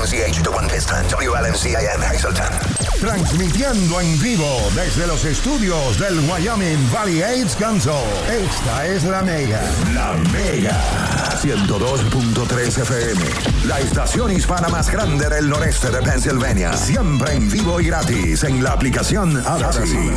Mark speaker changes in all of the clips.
Speaker 1: WLMCH de One Piston, WLMCIM Hazleton.
Speaker 2: Transmitiendo en vivo desde los estudios del Wyoming Valley AIDS Council. Esta es La Mega. La Mega. 102.3 FM. La estación hispana más grande del noreste de Pennsylvania. Siempre en vivo y gratis en la aplicación Odyssey.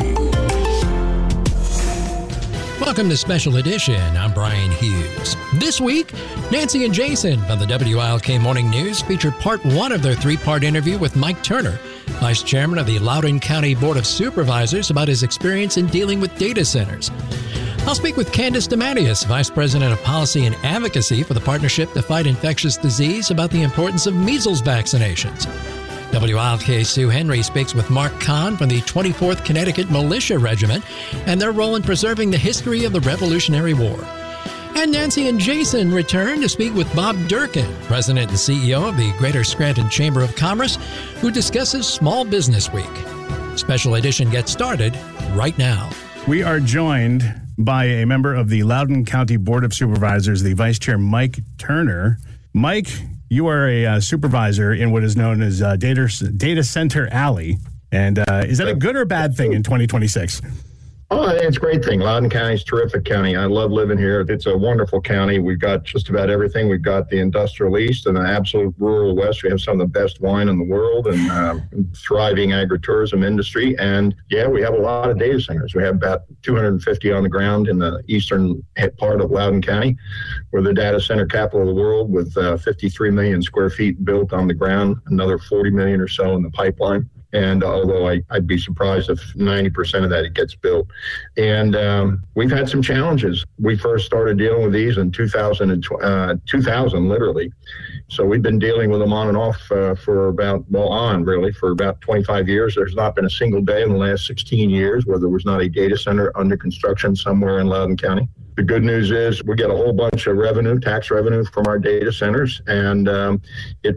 Speaker 3: Welcome to Special Edition. I'm Brian Hughes. This week, Nancy and Jason from the WILK Morning News featured part one of their three-part interview with Mike Turner, Vice Chairman of the Loudoun County Board of Supervisors, about his experience in dealing with data centers. I'll speak with Candace DeMatteis, Vice President of Policy and Advocacy for the Partnership to Fight Infectious Disease, about the importance of measles vaccinations. WILK's Sue Henry speaks with Mark Kahn from the 24th Connecticut Militia Regiment and their role in preserving the history of the Revolutionary War. And Nancy and Jason return to speak with Bob Durkin, President and CEO of the Greater Scranton Chamber of Commerce, who discusses Small Business Week. Special Edition gets started right now.
Speaker 4: We are joined by a member of the Loudoun County Board of Supervisors, the Vice Chair Mike Turner. Mike, you are a supervisor in what is known as Data Center Alley. And is that a good or bad thing in 2026?
Speaker 5: Oh, I think it's a great thing. Loudoun County is a terrific county. I love living here. It's a wonderful county. We've got just about everything. We've got the industrial east and the absolute rural west. We have some of the best wine in the world and thriving agritourism industry. And, yeah, we have a lot of data centers. We have about 250 on the ground in the eastern part of Loudoun County. We're the data center capital of the world with 53 million square feet built on the ground, another 40 million or so in the pipeline. And although I'd be surprised if 90% of that it gets built. And we've had some challenges. We first started dealing with these in 2000, literally. So we've been dealing with them on and off for about 25 years. There's not been a single day in the last 16 years where there was not a data center under construction somewhere in Loudoun County. The good news is we get a whole bunch of revenue, tax revenue from our data centers, and it